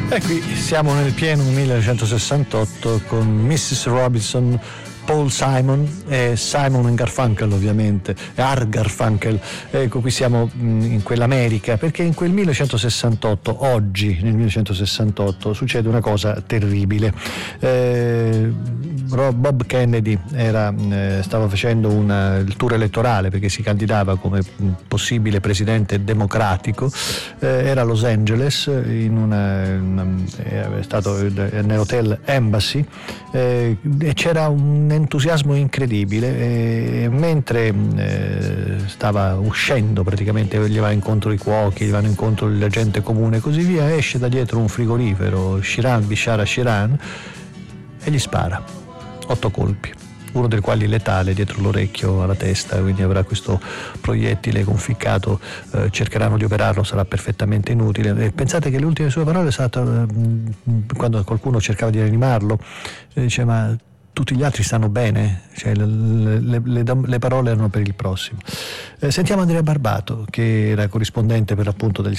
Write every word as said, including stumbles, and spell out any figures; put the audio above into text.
E qui siamo nel pieno millenovecentosessantotto con missus Robinson, Paul Simon e Simon and Garfunkel, ovviamente, e Art Garfunkel. Ecco, qui siamo in quell'America, perché in quel millenovecentosessantotto, oggi nel millenovecentosessantotto, succede una cosa terribile. Eh, Bob Kennedy era, eh, stava facendo una, il tour elettorale perché si candidava come possibile presidente democratico, eh, era a Los Angeles, in una, una, è stato nell'hotel Embassy, eh, e c'era un entusiasmo incredibile, e mentre eh, stava uscendo, praticamente gli va incontro i cuochi, gli vanno incontro la gente comune e così via, esce da dietro un frigorifero, Shiran Bishara Shiran, e gli spara otto colpi, uno dei quali letale dietro l'orecchio alla testa, quindi avrà questo proiettile conficcato, eh, cercheranno di operarlo, sarà perfettamente inutile. E pensate che le ultime sue parole sono state, eh, quando qualcuno cercava di rianimarlo, eh, dice: ma tutti gli altri stanno bene? Cioè, le, le, le, le parole erano per il prossimo. Eh, sentiamo Andrea Barbato, che era corrispondente per l'appunto del